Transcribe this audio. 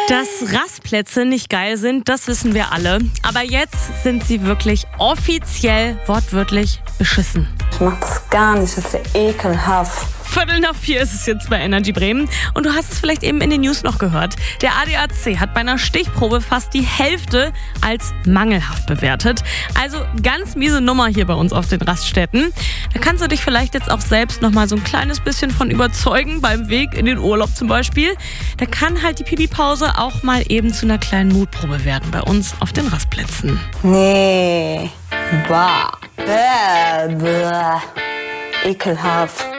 Dass Rastplätze nicht geil sind, das wissen wir alle. Aber jetzt sind sie wirklich offiziell, wortwörtlich beschissen. Ich mach das gar nicht, das ist ja ekelhaft. 3:45 ist es jetzt bei Energy Bremen. Und du hast es vielleicht eben in den News noch gehört. Der ADAC hat bei einer Stichprobe fast die Hälfte als mangelhaft bewertet. Also ganz miese Nummer hier bei uns auf den Raststätten. Da kannst du dich vielleicht jetzt auch selbst noch mal so ein kleines bisschen von überzeugen, beim Weg in den Urlaub zum Beispiel. Da kann halt die Pipi-Pause auch mal eben zu einer kleinen Mutprobe werden bei uns auf den Rastplätzen. Nee, bah, bäh, bäh. Ekelhaft.